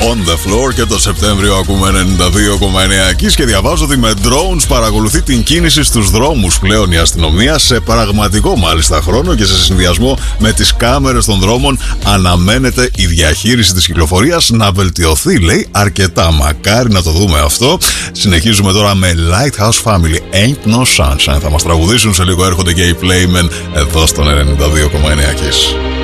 On the floor και το Σεπτέμβριο ακούμε 92,9 Kiss και διαβάζω ότι με drones παρακολουθεί την κίνηση στους δρόμους πλέον η αστυνομία σε πραγματικό μάλιστα χρόνο και σε συνδυασμό με τις κάμερες των δρόμων αναμένεται η διαχείριση της κυκλοφορίας να βελτιωθεί, λέει, αρκετά. Μακάρι να το δούμε αυτό. Συνεχίζουμε τώρα με Lighthouse Family, Ain't No Sunshine. Θα μας τραγουδήσουν σε λίγο, έρχονται και οι Playmen εδώ στον 92,9 Kiss.